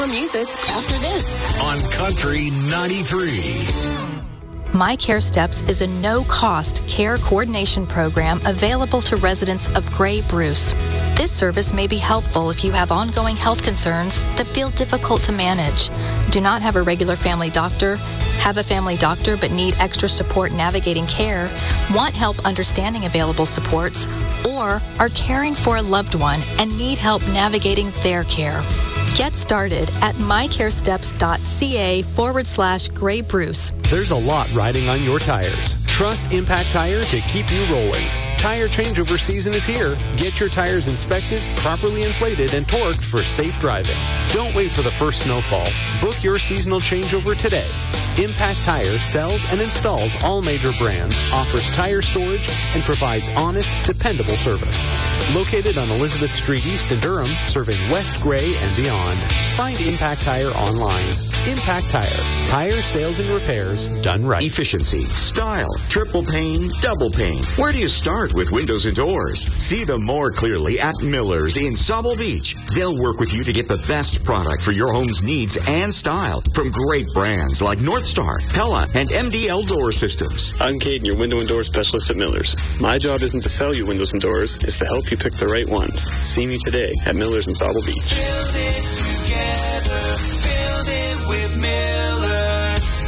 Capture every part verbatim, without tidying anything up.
Music after this on Country ninety-three. My Care Steps is a no-cost care coordination program available to residents of Grey Bruce. This service may be helpful if you have ongoing health concerns that feel difficult to manage, do not have a regular family doctor, have a family doctor but need extra support navigating care, want help understanding available supports, or are caring for a loved one and need help navigating their care. Get started at mycaresteps.ca forward slash Grey Bruce. There's a lot riding on your tires. Trust Impact Tire to keep you rolling. Tire changeover season is here. Get your tires inspected, properly inflated, and torqued for safe driving. Don't wait for the first snowfall. Book your seasonal changeover today. Impact Tire sells and installs all major brands, offers tire storage, and provides honest, dependable service. Located on Elizabeth Street East in Durham, serving West Grey and beyond. Find Impact Tire online. Impact Tire. Tire sales and repairs done right. Efficiency, style, triple pane, double pane. Where do you start with windows and doors? See them more clearly at Miller's in Sauble Beach. They'll work with you to get the best product for your home's needs and style from great brands like North Star, Pella, and M D L Door Systems. I'm Caden, your window and door specialist at Miller's. My job isn't to sell you windows and doors, it's to help you pick the right ones. See me today at Miller's in Sauble Beach. Build it together, build it with Miller's.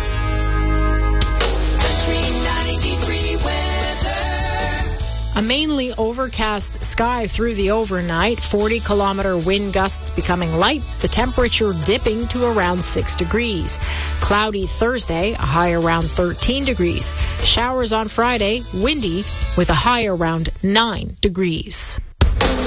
Country ninety-three weather. A mainly overcast sky through the overnight, forty kilometer wind gusts becoming light, the temperature dipping to around six degrees. Cloudy Thursday, a high around thirteen degrees. Showers on Friday, windy with a high around nine degrees.